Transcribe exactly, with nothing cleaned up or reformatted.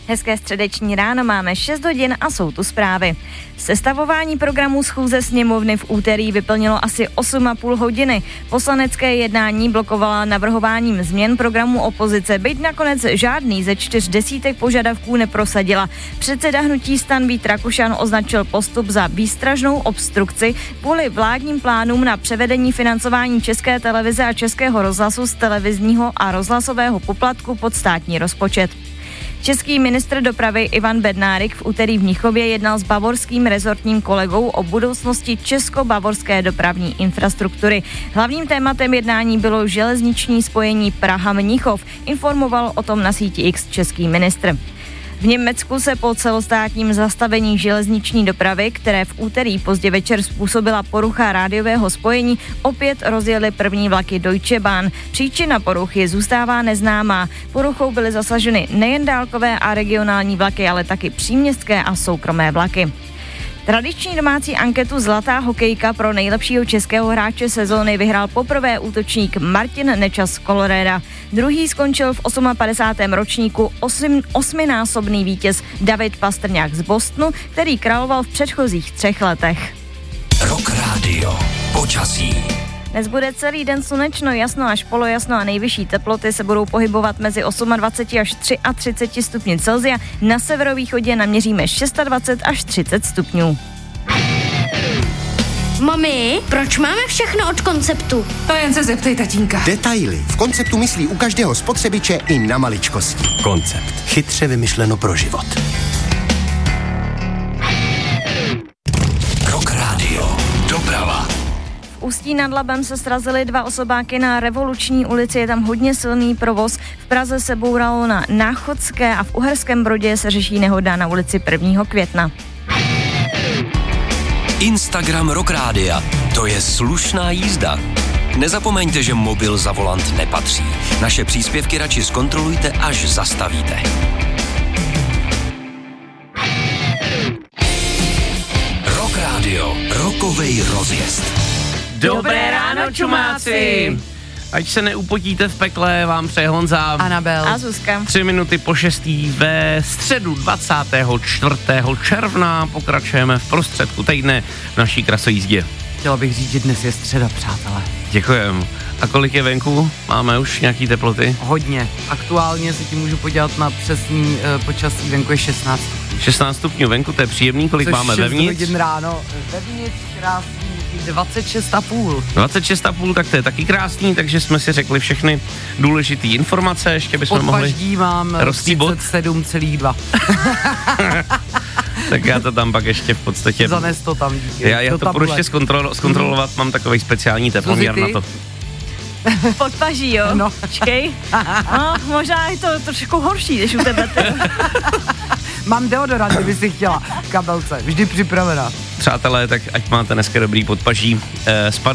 Hezké středeční ráno, máme šest hodin a jsou tu zprávy. Sestavování programu schůze sněmovny v úterý vyplnilo asi osm a půl hodiny. Poslanecké jednání blokovala navrhováním změn programu opozice, byť nakonec žádný ze čtyř desítek požadavků neprosadila. Předseda hnutí STAN Vít Rakušan označil postup za výstražnou obstrukci kvůli vládním plánům na převedení financování České televize a Českého rozhlasu z televizního a rozhlasového poplatku pod státní rozpočet. Český ministr dopravy Ivan Bednárik v úterý v Mnichově jednal s bavorským rezortním kolegou o budoucnosti česko-bavorské dopravní infrastruktury. Hlavním tématem jednání bylo železniční spojení Praha-Mnichov, informoval o tom na síti X český ministr. V Německu se po celostátním zastavení železniční dopravy, které v úterý pozdě večer způsobila porucha rádiového spojení, opět rozjeli první vlaky Deutsche Bahn. Příčina poruchy zůstává neznámá. Poruchou byly zasaženy nejen dálkové a regionální vlaky, ale taky příměstské a soukromé vlaky. Tradiční domácí anketu Zlatá hokejka pro nejlepšího českého hráče sezóny vyhrál poprvé útočník Martin Nečas z Colorada. Druhý skončil v padesátém osmém ročníku osm, osminásobný vítěz David Pastrňák z Bostonu, který královal v předchozích třech letech. Rock Radio. Počasí. Dnes bude celý den slunečno, jasno až polojasno a nejvyšší teploty se budou pohybovat mezi dvacet osm až třicet tři stupni Celsia. Na severovýchodě naměříme dvacet šest až třicet stupňů. Mami, proč máme všechno od Konceptu? To jen se zeptej tatínka. Detaily. V Konceptu myslí u každého spotřebiče i na maličkosti. Koncept. Chytře vymyšleno pro život. Rock Radio. Doprava. V Ústí nad Labem se srazily dva osobáky na Revoluční ulici, je tam hodně silný provoz. V Praze se bouralo na Náchodské a v Uherském Brodě se řeší nehoda na ulici prvního května. Instagram Rock Rádia. To je slušná jízda. Nezapomeňte, že mobil za volant nepatří. Naše příspěvky radši zkontrolujte, až zastavíte. Rock Radio. Rokovej rozjezd. Dobré ráno, čumáci! Ať se neupotíte v pekle, vám přeje Honza, Anabel a Zuzka. Tři minuty po šestý ve středu dvacátého čtvrtého června pokračujeme v prostředku týdne v naší krasojízdě. Chtěla bych říct, že dnes je středa, přátelé. Děkujem. A kolik je venku? Máme už nějaký teploty? Hodně. Aktuálně se ti můžu podívat na přesný uh, počasí, venku je šestnáct. šestnáct stupňů venku, to je příjemný, kolik Což máme vevnitř? šest hodin ráno, vevnitř krásný, dvacet šest a půl. dvacet šest a půl, tak to je taky krásný, takže jsme si řekli všechny důležité informace, ještě bychom mohli... Podpaždí mám třicet sedm celá dva. Tak já to tam pak ještě v podstatě... Zanes to tam díky. Já, já to budu ještě zkontrolo, zkontrolovat, mám takový speciální teploměr na to. Podpaží, jo? No. Počkej. No, možná je to trošku horší, než u tebe. Mám deodorant, kdyby si chtěla. V kabelce, vždy připravená. Přátelé, tak ať máte dneska dobrý podpaží. E,